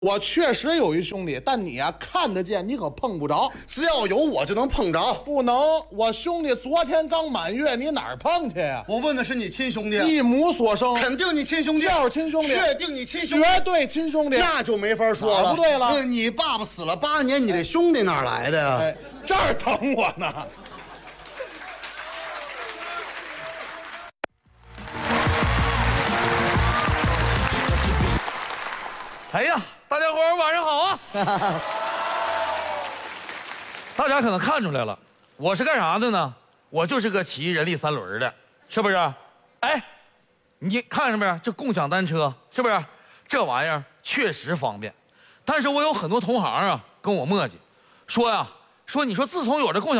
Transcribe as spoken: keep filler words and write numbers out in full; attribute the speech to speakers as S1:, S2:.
S1: 我确实有一兄弟，但你呀、看得见，你可碰不着。
S2: 只要有我就能碰着。
S1: 不能，我兄弟昨天刚满月，你哪儿碰去呀？
S2: 我问的是你亲兄弟，
S1: 一母所生，
S2: 肯定你亲兄弟，
S1: 就是亲兄弟，
S2: 确定你亲兄弟，
S1: 绝对亲兄弟，
S2: 那就没法说了。
S1: 不对了，
S2: 你爸爸死了八年，你这兄弟哪儿来的呀？
S1: 哎，这儿等我呢。
S3: 哎呀，大家伙儿晚上好啊！大家可能看出来了，我是干啥的呢？我就是个骑人力三轮的，是不是？哎，你看着没？这共享单车是不是？这玩意儿确实方便，但是我有很多同行啊跟我磨叽，说呀，说你说自从有这共享。